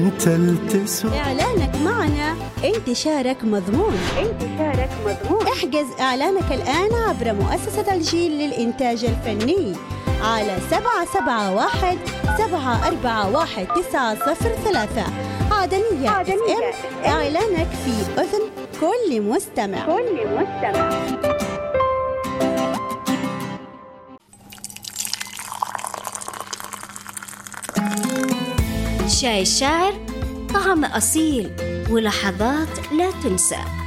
إعلانك معنا انتشارك مضمون. احجز إعلانك الآن عبر مؤسسة الجيل للإنتاج الفني على 771-741-903 عدنية FM. إعلانك في أذن كل مستمع. شاي الشاعر، طعم أصيل ولحظات لا تنسى.